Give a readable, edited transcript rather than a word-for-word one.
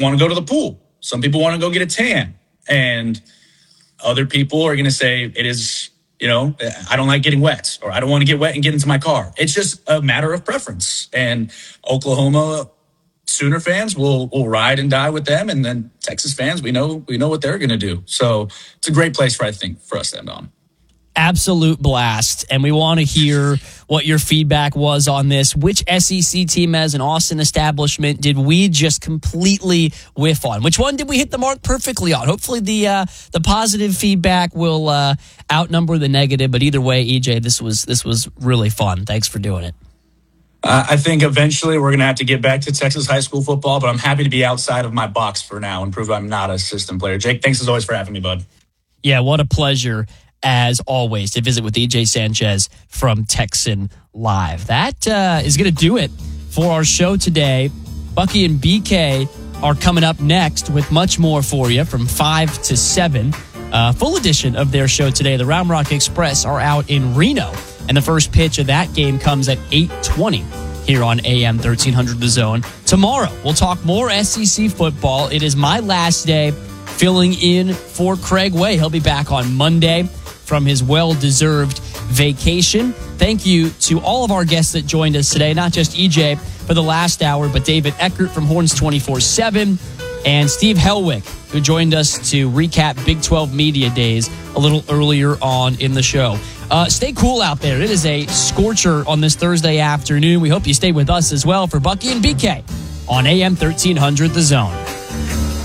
want to go to the pool. Some people want to go get a tan. And other people are going to say it is, I don't like getting wet, or I don't want to get wet and get into my car. It's just a matter of preference. And Oklahoma Sooner fans will ride and die with them. And then Texas fans, we know what they're going to do. So it's a great place for us to end on. Absolute blast. And we want to hear what your feedback was on this. Which SEC team as an Austin establishment did we just completely whiff on? Which one did we hit the mark perfectly on? Hopefully the positive feedback will outnumber the negative. But either way, EJ, this was really fun. Thanks for doing it. I think eventually we're going to have to get back to Texas high school football, but I'm happy to be outside of my box for now and prove I'm not a system player. Jake, thanks as always for having me, bud. Yeah, what a pleasure, as always, to visit with EJ Sanchez from Texan Live. That is going to do it for our show today. Bucky and BK are coming up next with much more for you from 5 to 7. Full edition of their show today. The Round Rock Express are out in Reno, and the first pitch of that game comes at 8:20 here on AM 1300 The Zone. Tomorrow, we'll talk more SEC football. It is my last day filling in for Craig Way. He'll be back on Monday from his well-deserved vacation. Thank you to all of our guests that joined us today, not just EJ for the last hour, but David Eckert from Horns 24/7 and Steve Helwick, who joined us to recap Big 12 Media Days a little earlier on in the show. Stay cool out there. It is a scorcher on this Thursday afternoon. We hope you stay with us as well for Bucky and BK on AM 1300 The Zone.